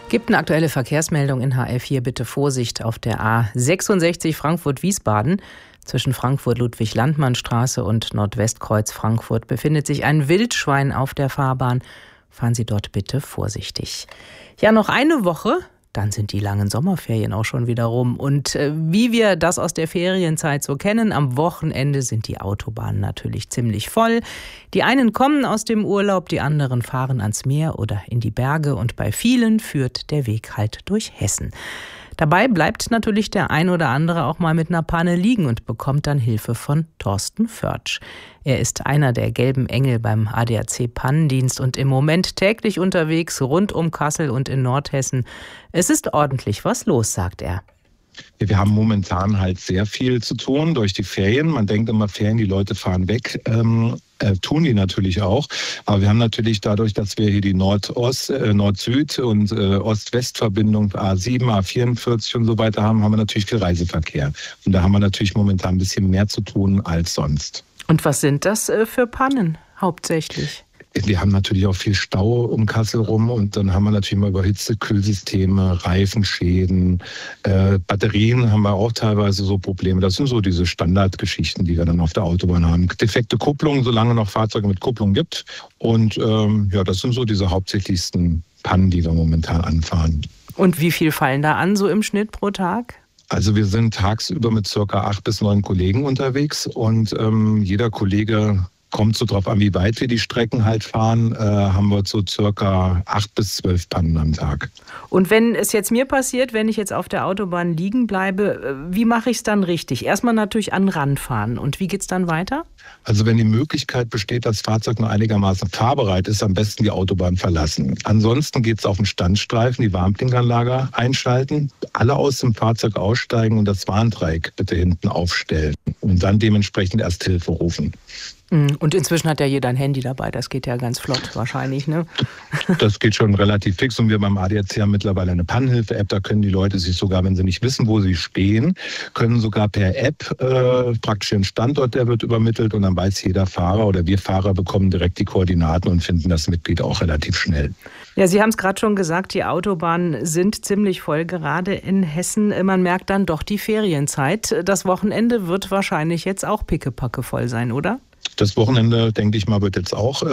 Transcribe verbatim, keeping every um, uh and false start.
Gibt eine aktuelle Verkehrsmeldung in H L vier. Bitte Vorsicht auf der A sechsundsechzig Frankfurt-Wiesbaden. Zwischen Frankfurt-Ludwig-Landmann-Straße und Nordwestkreuz Frankfurt befindet sich ein Wildschwein auf der Fahrbahn. Fahren Sie dort bitte vorsichtig. Ja, noch eine Woche, dann sind die langen Sommerferien auch schon wieder rum. Und äh, wie wir das aus der Ferienzeit so kennen, am Wochenende sind die Autobahnen natürlich ziemlich voll. Die einen kommen aus dem Urlaub, die anderen fahren ans Meer oder in die Berge. Und bei vielen führt der Weg halt durch Hessen. Dabei bleibt natürlich der ein oder andere auch mal mit einer Panne liegen und bekommt dann Hilfe von Thorsten Förtsch. Er ist einer der gelben Engel beim A D A C-Pannendienst und im Moment täglich unterwegs rund um Kassel und in Nordhessen. Es ist ordentlich was los, sagt er. Wir haben momentan halt sehr viel zu tun durch die Ferien. Man denkt immer, Ferien, die Leute fahren weg. Ähm, äh, tun die natürlich auch. Aber wir haben natürlich dadurch, dass wir hier die Nordost, äh, Nord-Süd und äh, Ost-West-Verbindung A sieben, A vierundvierzig und so weiter haben, haben wir natürlich viel Reiseverkehr. Und da haben wir natürlich momentan ein bisschen mehr zu tun als sonst. Und was sind das äh, für Pannen hauptsächlich? Wir haben natürlich auch viel Stau um Kassel rum und dann haben wir natürlich mal überhitzte Kühlsysteme, Reifenschäden, äh, Batterien haben wir auch teilweise so Probleme. Das sind so diese Standardgeschichten, die wir dann auf der Autobahn haben. Defekte Kupplungen, solange noch Fahrzeuge mit Kupplung gibt. Und ähm, ja, das sind so diese hauptsächlichsten Pannen, die wir momentan anfahren. Und wie viel fallen da an, so im Schnitt pro Tag? Also wir sind tagsüber mit circa acht bis neun Kollegen unterwegs und ähm, jeder Kollege kommt so drauf an, wie weit wir die Strecken halt fahren, äh, haben wir so circa acht bis zwölf Pannen am Tag. Und wenn es jetzt mir passiert, wenn ich jetzt auf der Autobahn liegen bleibe, wie mache ich es dann richtig? Erstmal natürlich an den Rand fahren. Und wie geht es dann weiter? Also wenn die Möglichkeit besteht, dass das Fahrzeug nur einigermaßen fahrbereit ist, am besten die Autobahn verlassen. Ansonsten geht es auf den Standstreifen, die Warnblinkanlage einschalten, alle aus dem Fahrzeug aussteigen und das Warndreieck bitte hinten aufstellen und dann dementsprechend erst Hilfe rufen. Und inzwischen hat ja jeder ein Handy dabei, das geht ja ganz flott wahrscheinlich, ne? Das geht schon relativ fix und wir beim A D A C haben mittlerweile eine Pannenhilfe-App, da können die Leute sich sogar, wenn sie nicht wissen, wo sie stehen, können sogar per App äh, praktisch den Standort, der wird übermittelt und dann weiß jeder Fahrer oder wir Fahrer bekommen direkt die Koordinaten und finden das Mitglied auch relativ schnell. Ja, Sie haben es gerade schon gesagt, die Autobahnen sind ziemlich voll, gerade in Hessen. Man merkt dann doch die Ferienzeit. Das Wochenende wird wahrscheinlich jetzt auch pickepacke voll sein, oder? Das Wochenende, denke ich mal, wird jetzt auch